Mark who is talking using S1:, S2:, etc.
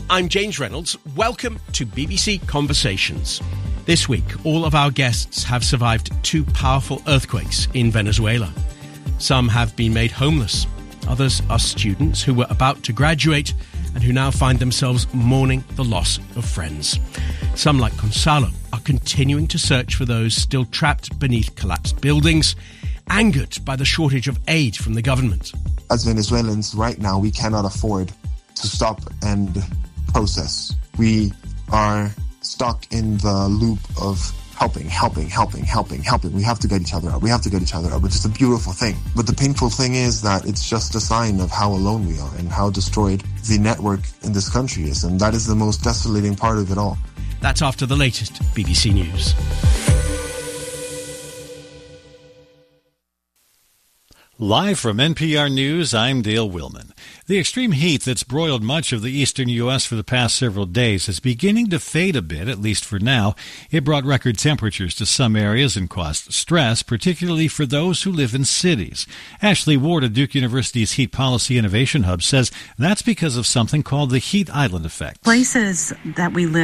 S1: I'm James Reynolds. Welcome to BBC Conversations. This week, all of our guests have survived two powerful earthquakes in Venezuela. Some have been made homeless. Others are students who were about to graduate and who now find themselves mourning the loss of friends. Some, like Gonzalo, are continuing to search for those still trapped beneath collapsed buildings, angered by the shortage of aid from the government.
S2: As Venezuelans, right now, we cannot afford to stop and process. We are stuck in the loop of helping. We have to get each other up. Which is a beautiful thing. But the painful thing is that it's just a sign of how alone we are and how destroyed the network in this country is. And that is the most desolating part of it all.
S1: That's after the latest BBC News.
S3: Live from NPR News, I'm Dale Willman. The extreme heat that's broiled much of the eastern U.S. for the past several days is beginning to fade a bit, at least for now. It brought record temperatures to some areas and caused stress, particularly for those who live in cities. Ashley Ward of Duke University's Heat Policy Innovation Hub says that's because of something called the heat island effect.
S4: Places that we live